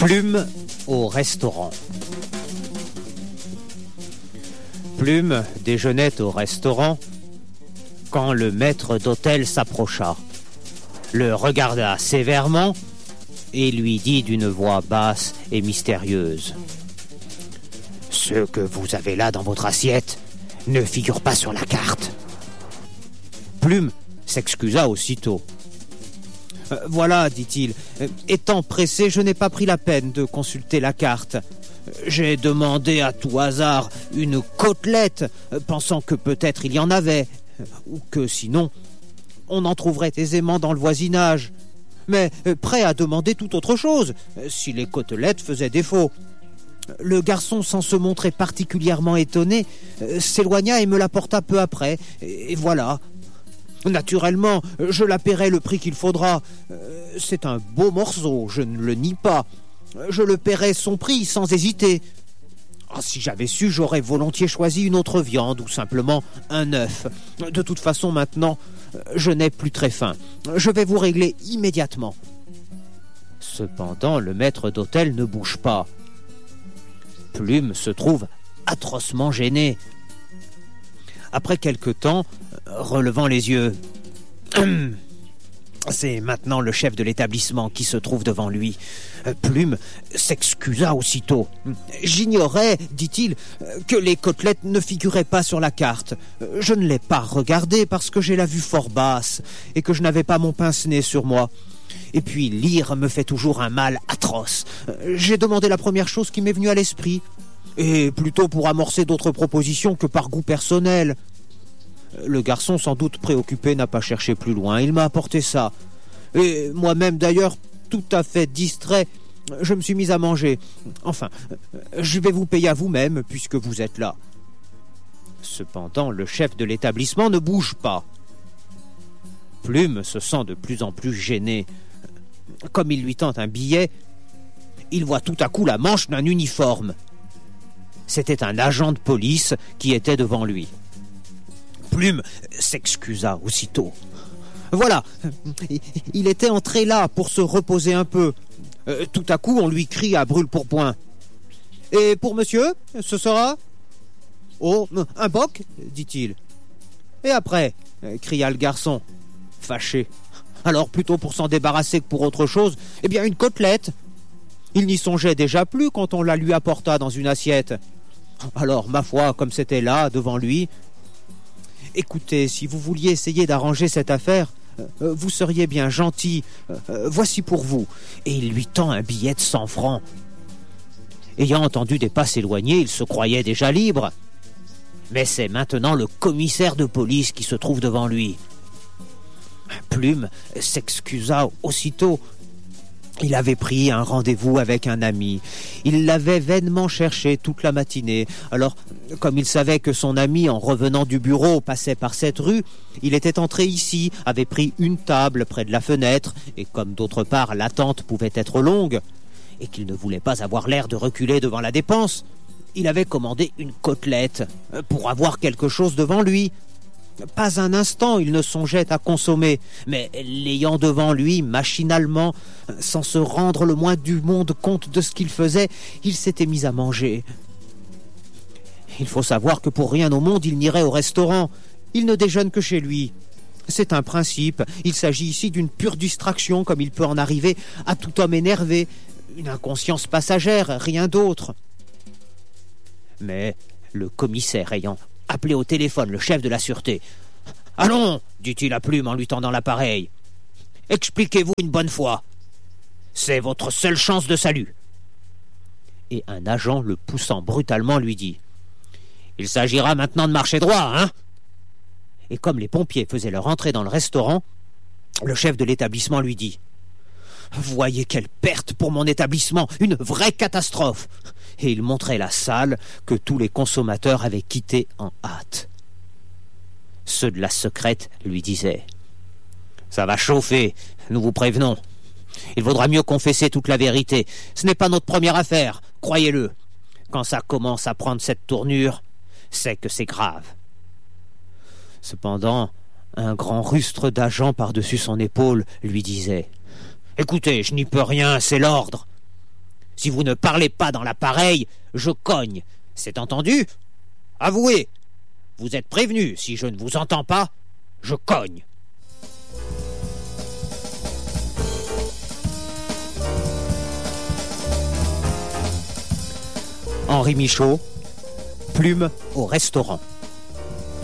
Plume au restaurant. Plume déjeunait au restaurant quand le maître d'hôtel s'approcha, le regarda sévèrement et lui dit d'une voix basse et mystérieuse: « Ce que vous avez là dans votre assiette ne figure pas sur la carte. » Plume s'excusa aussitôt. « Voilà, dit-il, étant pressé, je n'ai pas pris la peine de consulter la carte. J'ai demandé à tout hasard une côtelette, pensant que peut-être il y en avait, ou que sinon, on en trouverait aisément dans le voisinage. Mais prêt à demander tout autre chose, si les côtelettes faisaient défaut. » Le garçon, sans se montrer particulièrement étonné, s'éloigna et me l'apporta peu après, et voilà. Naturellement, je la paierai le prix qu'il faudra. C'est un beau morceau, je ne le nie pas. Je le paierai son prix sans hésiter. Si j'avais su, j'aurais volontiers choisi une autre viande ou simplement un œuf. De toute façon, maintenant, je n'ai plus très faim. Je vais vous régler immédiatement. Cependant, le maître d'hôtel ne bouge pas. Plume se trouve atrocement gêné. Après quelque temps, relevant les yeux, c'est maintenant le chef de l'établissement qui se trouve devant lui. Plume s'excusa aussitôt. « J'ignorais, dit-il, que les côtelettes ne figuraient pas sur la carte. Je ne l'ai pas regardé parce que j'ai la vue fort basse et que je n'avais pas mon pince-nez sur moi. Et puis lire me fait toujours un mal atroce. J'ai demandé la première chose qui m'est venue à l'esprit, et plutôt pour amorcer d'autres propositions que par goût personnel. » Le garçon, sans doute préoccupé, n'a pas cherché plus loin. Il m'a apporté ça. Et moi-même, d'ailleurs, tout à fait distrait, je me suis mis à manger. Enfin, je vais vous payer à vous-même, puisque vous êtes là. Cependant, le chef de l'établissement ne bouge pas. Plume se sent de plus en plus gêné. Comme il lui tend un billet, il voit tout à coup la manche d'un uniforme. C'était un agent de police qui était devant lui. Plume s'excusa aussitôt. Voilà, il était entré là pour se reposer un peu. Tout à coup, on lui crie à brûle-pourpoint: « Et pour monsieur, ce sera ?»« Oh, un boc, dit-il. »« Et après ?» cria le garçon, fâché. Alors, plutôt pour s'en débarrasser que pour autre chose, eh bien, une côtelette. Il n'y songeait déjà plus quand on la lui apporta dans une assiette. Alors, ma foi, comme c'était là, devant lui... Écoutez, si vous vouliez essayer d'arranger cette affaire, vous seriez bien gentil. Voici pour vous. Et il lui tend un billet de 100 francs. Ayant entendu des pas s'éloigner, il se croyait déjà libre. Mais c'est maintenant le commissaire de police qui se trouve devant lui. Plume s'excusa aussitôt. Il avait pris un rendez-vous avec un ami. Il l'avait vainement cherché toute la matinée. Alors, comme il savait que son ami, en revenant du bureau, passait par cette rue, il était entré ici, avait pris une table près de la fenêtre, et comme d'autre part l'attente pouvait être longue, et qu'il ne voulait pas avoir l'air de reculer devant la dépense, il avait commandé une côtelette pour avoir quelque chose devant lui. Pas un instant il ne songeait à consommer, mais l'ayant devant lui machinalement, sans se rendre le moins du monde compte de ce qu'il faisait, il s'était mis à manger. Il faut savoir que pour rien au monde il n'irait au restaurant. Il ne déjeune que chez lui. C'est un principe. Il s'agit ici d'une pure distraction, comme il peut en arriver à tout homme énervé. Une inconscience passagère, rien d'autre. Mais le commissaire ayant appelé au téléphone le chef de la sûreté. « Allons, dit-il à Plume en lui tendant l'appareil. Expliquez-vous une bonne fois. C'est votre seule chance de salut. » Et un agent, le poussant brutalement, lui dit: « Il s'agira maintenant de marcher droit, hein ?» Et comme les pompiers faisaient leur entrée dans le restaurant, le chef de l'établissement lui dit: « Voyez quelle perte pour mon établissement, une vraie catastrophe !» Et il montrait la salle que tous les consommateurs avaient quittée en hâte. Ceux de la secrète lui disaient: « Ça va chauffer, nous vous prévenons. Il vaudra mieux confesser toute la vérité. Ce n'est pas notre première affaire, croyez-le. Quand ça commence à prendre cette tournure, c'est que c'est grave. » Cependant, un grand rustre d'agent par-dessus son épaule lui disait: « Écoutez, je n'y peux rien, c'est l'ordre. » Si vous ne parlez pas dans l'appareil, je cogne. C'est entendu? Avouez. Vous êtes prévenu. Si je ne vous entends pas, je cogne. Henri Michaud, Plume au restaurant.